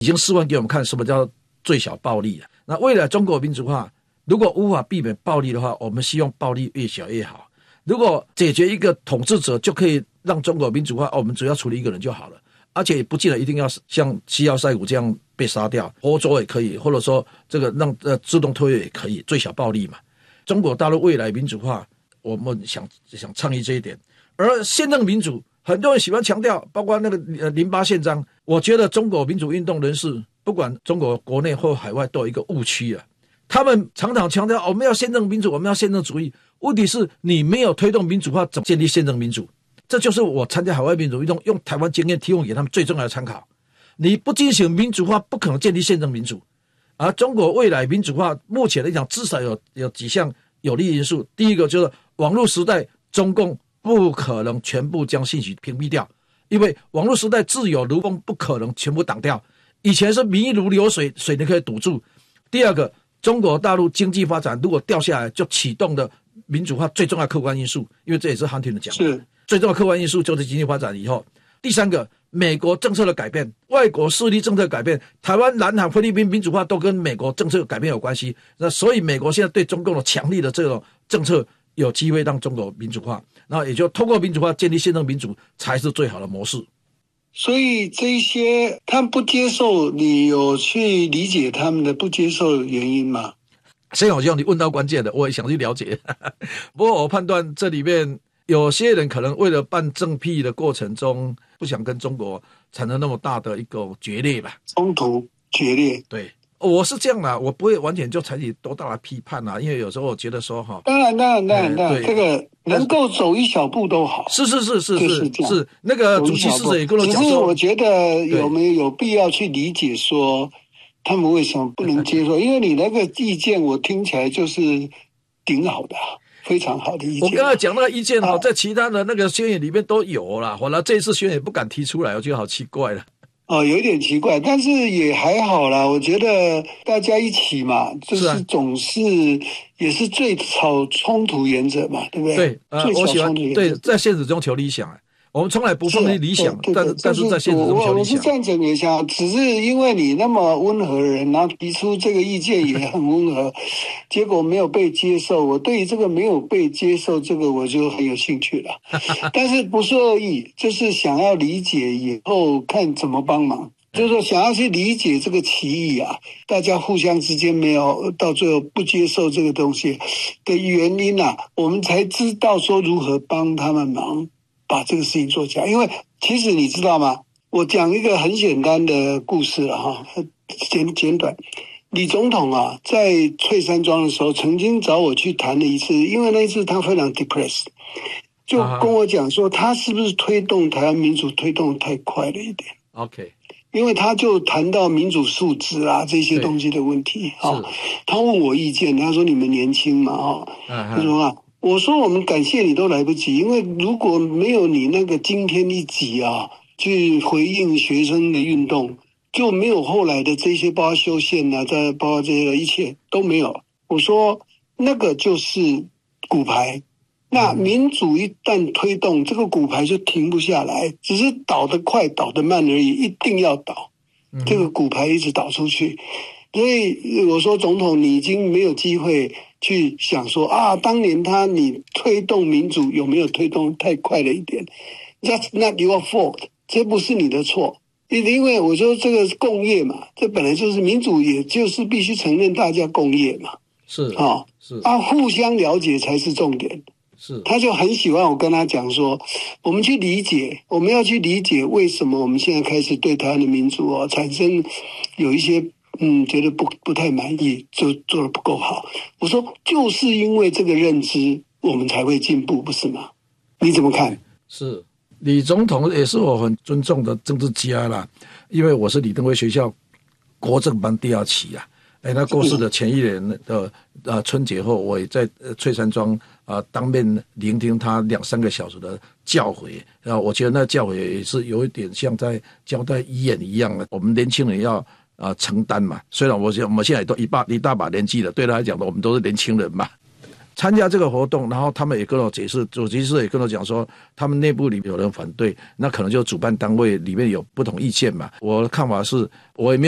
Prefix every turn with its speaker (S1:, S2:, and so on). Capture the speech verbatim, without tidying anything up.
S1: 已经示范给我们看什么叫最小暴力了。那未来中国民主化，如果无法避免暴力的话，我们希望暴力越小越好。如果解决一个统治者就可以让中国民主化，我们只要处理一个人就好了，而且不见得一定要像西奥塞古这样被杀掉，活捉也可以，或者说这个让呃自动退位也可以，最小暴力嘛。中国大陆未来民主化，我们想想倡议这一点。而宪政民主，很多人喜欢强调，包括那个呃零八宪章，我觉得中国民主运动人士，不管中国国内或海外，都有一个误区啊。他们常常强调我们要宪政民主，我们要宪政主义。问题是你没有推动民主化，怎么建立宪政民主？这就是我参加海外民主运动用台湾经验提供给他们最重要的参考。你不进行民主化，不可能建立宪政民主。而中国未来民主化，目前来讲至少有有几项有利因素。第一个就是网络时代，中共不可能全部将信息屏蔽掉，因为网络时代自有如风，不可能全部挡掉。以前是民意如流水，水你可以堵住。第二个，中国大陆经济发展如果掉下来，就启动的民主化最重要的客观因素，因为这也是韩廷的讲的，是最重要的客观因素就是经济发展以后。第三个，美国政策的改变，外国势力政策的改变，台湾、南韩、菲律宾民主化都跟美国政策改变有关系。那所以美国现在对中共的强力的这种政策，有机会让中国民主化，然后也就通过民主化建立宪政民主才是最好的模式。
S2: 所以这些他们不接受，你有去理解他们的不接受的原因吗？
S1: 谢好像你问到关键的，我也想去了解。不过我判断这里面有些人可能为了办政辟的过程中，不想跟中国产生那么大的一个决裂吧，
S2: 冲突决裂。
S1: 对，我是这样啦，我不会完全就采取多大的批判啦，因为有时候我觉得说哈，
S2: 当然当然当然当然，这个能够走一小步都好。
S1: 是是是是是
S2: 是, 是,
S1: 是那个主席是也跟我讲说，
S2: 只是我觉得有没有有必要去理解说他们为什么不能接受？因为你那个意见我听起来就是挺好的，非常好的意见。
S1: 我刚才讲那个意见哈，在其他的那个宣言里面都有啦，后来这一次宣言不敢提出来，我觉得好奇怪了。
S2: 哦，有点奇怪，但是也还好啦。我觉得大家一起嘛，就是总是也是最少冲突原则嘛，对不对？
S1: 对，呃，我喜欢对，在现实中求理想。我们从来不放弃理想，但是但是在现实中求理想。
S2: 我是赞成理想，只是因为你那么温和的人，然后提出这个意见也很温和，结果没有被接受。我对于这个没有被接受，这个我就很有兴趣了。但是不是恶意，就是想要理解以后看怎么帮忙。就是说想要去理解这个歧义啊，大家互相之间没有到最后不接受这个东西的原因啊，我们才知道说如何帮他们忙。把这个事情做起来，因为其实你知道吗？我讲一个很简单的故事了哈，简简短。李总统啊，在翠山庄的时候，曾经找我去谈了一次，因为那一次他非常 depressed， 就跟我讲说，他是不是推动台湾民主推动太快了一点
S1: ？OK，
S2: 因为他就谈到民主素质啊这些东西的问题啊，他问我意见，他说你们年轻嘛啊，他说啊。我说我们感谢你都来不及，因为如果没有你那个惊天一击啊，去回应学生的运动，就没有后来的这些包括修宪啊，再包括这些一切都没有。我说那个就是骨牌，那民主一旦推动，这个骨牌就停不下来，只是倒得快倒得慢而已，一定要倒，这个骨牌一直倒出去。所以我说总统你已经没有机会去想说啊，当年他你推动民主有没有推动太快了一点 ？That's not your fault， 这不是你的错。因为我说这个共业嘛，这本来就是民主，也就是必须承认大家共业嘛。
S1: 是
S2: 啊、哦，
S1: 是
S2: 啊，互相了解才是重点。
S1: 是，
S2: 他就很喜欢我跟他讲说，我们去理解，我们要去理解为什么我们现在开始对台湾的民主哦产生有一些。嗯，觉得不不太满意，就做得不够好。我说，就是因为这个认知，我们才会进步，不是吗？你怎么看？
S1: 是，李总统也是我很尊重的政治家啦，因为我是李登辉学校国政班第二期啊。哎，他过世的前一年的呃春节后，我也在翠山庄啊、呃、当面聆听他两三个小时的教诲，然后我觉得那教诲也是有一点像在交代遗言一样的，我们年轻人要。啊、呃，承担嘛。虽然我我们现在都一把一大把年纪了，对他来讲的，我们都是年轻人嘛。参加这个活动，然后他们也跟我解释，主席是也跟我讲说，他们内部里有人反对，那可能就主办单位里面有不同意见嘛。我的看法是，我也没有。